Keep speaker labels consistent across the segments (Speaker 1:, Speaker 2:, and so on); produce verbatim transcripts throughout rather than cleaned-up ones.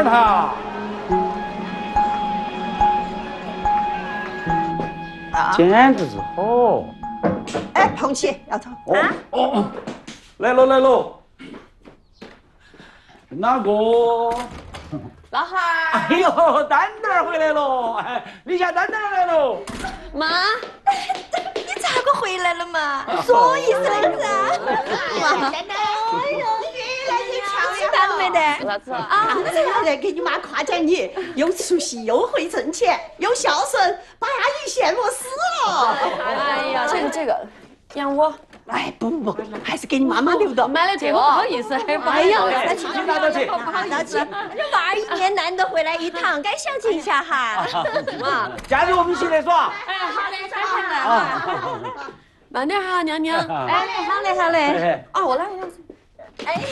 Speaker 1: 儿他。简直是好！
Speaker 2: 哎，彭琪，丫头。
Speaker 1: 哦哦，来喽来喽。哪个？
Speaker 3: 老汉儿。
Speaker 1: 哎呦，丹丹儿回来了！哎，李夏丹丹儿来喽。
Speaker 3: 妈，
Speaker 2: 你咋个回来了嘛？说一声噻。
Speaker 3: 妈，
Speaker 2: 丹丹，哎呦，你来就瞧
Speaker 3: 吃饭了没得？
Speaker 2: 啥子啊？来给你妈夸奖你，又出息，又会挣钱，又孝顺，把阿姨羡慕死了。
Speaker 3: 哎呀，这个这个，养我。
Speaker 2: 哎，不不，还是给你妈妈留着。
Speaker 3: 买了这个，不好意思，不好意思，
Speaker 2: 拿到起，
Speaker 1: 拿到起，
Speaker 2: 不好意思。这娃儿一年难得回来一趟，该孝敬一下哈。
Speaker 3: 妈，
Speaker 1: 假日我们一起来耍。
Speaker 3: 哎，好嘞，再见了啊。慢点哈，娘娘。
Speaker 2: 哎，好嘞，好嘞。
Speaker 3: 啊，我来，我来。
Speaker 2: 哎，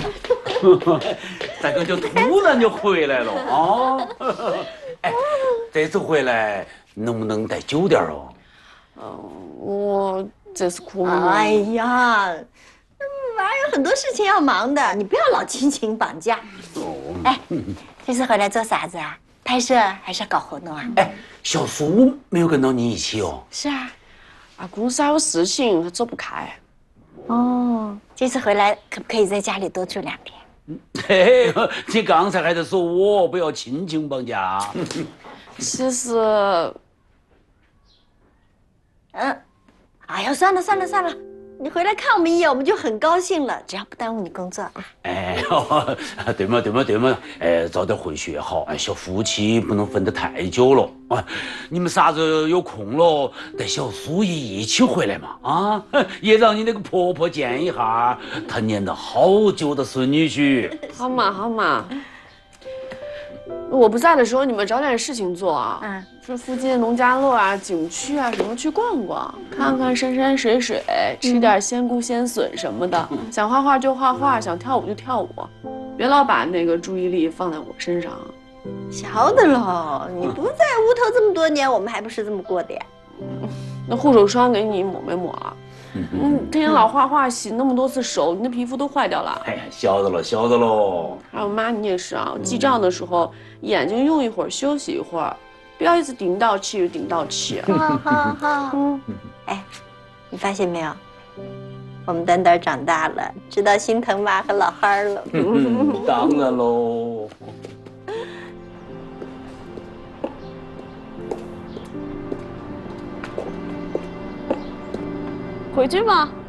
Speaker 1: 这个就突然就回来了啊！哎，这次回来能不能带久点哦？
Speaker 3: 嗯，我这次哭了。
Speaker 2: 哎呀，娃儿有很多事情要忙的，你不要老亲情绑架。哎，这次回来做啥子啊？拍摄还是要搞活动啊？
Speaker 1: 哎，小苏没有跟到你一起哦？
Speaker 2: 是啊。
Speaker 3: 啊，公司还有事情，他走不开。
Speaker 2: 哦，这次回来可不可以在家里多住两天？
Speaker 1: 嘿，你刚才还在说我不要亲情绑架。
Speaker 3: 其实，
Speaker 2: 嗯，哎呀，算了算了算了，你回来看我们一眼，我们就很高兴了，只要不耽误你工作啊。
Speaker 1: 哎，对嘛对嘛对嘛，哎，早点回去也好。哎，小夫妻不能分得太久了。哎，你们啥子有空了，带小苏一一起回来嘛？啊，也让你那个婆婆见一下她念了好久的孙女婿。
Speaker 3: 好嘛好嘛。我不在的时候，你们找点事情做啊。嗯，去附近的农家乐啊、景区啊什么去逛逛，看看山山水水，吃点鲜菇鲜笋什么的。想画画就画画，想跳舞就跳舞，别老把那个注意力放在我身上。
Speaker 2: 晓得喽，你不在屋头这么多年，我们还不是这么过的呀？
Speaker 3: 嗯，那护手霜给你抹没抹啊？嗯，天天老画画，洗那么多次手，你的皮肤都坏掉了。
Speaker 1: 哎呀，晓得了，晓得喽。
Speaker 3: 还有妈，你也是啊，记账的时候眼睛用一会儿，休息一会儿，不要一直顶到气就顶到气。
Speaker 2: 好好好，嗯，哎，你发现没有，我们丹丹长大了，知道心疼妈和老汉了。
Speaker 1: 嗯，当然喽。
Speaker 3: 回去吧。